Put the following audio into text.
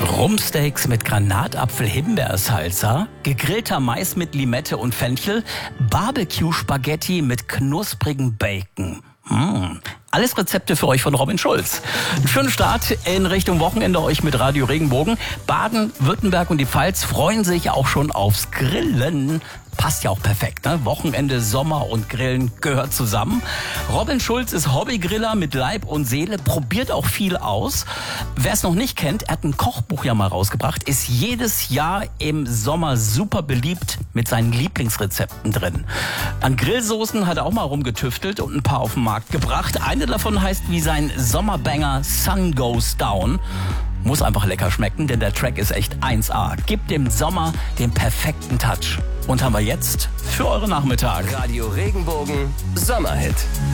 Rumpsteaks mit Granatapfel-Himbeersalsa, gegrillter Mais mit Limette und Fenchel, Barbecue-Spaghetti mit knusprigem Bacon. Alles Rezepte für euch von Robin Schulz. Einen schönen Start in Richtung Wochenende euch mit Radio Regenbogen. Baden, Württemberg und die Pfalz freuen sich auch schon aufs Grillen. Passt ja auch perfekt, ne? Wochenende, Sommer und Grillen gehört zusammen. Robin Schulz ist Hobbygriller mit Leib und Seele, probiert auch viel aus. Wer es noch nicht kennt, er hat ein Kochbuch ja mal rausgebracht, ist jedes Jahr im Sommer super beliebt mit seinen Lieblingsrezepten drin. An Grillsoßen hat er auch mal rumgetüftelt und ein paar auf den Markt gebracht. Eine davon heißt wie sein Sommerbanger Sun Goes Down. Muss einfach lecker schmecken, denn der Track ist echt 1A. Gibt dem Sommer den perfekten Touch. Und haben wir jetzt für eure Nachmittag. Radio Regenbogen Sommerhit.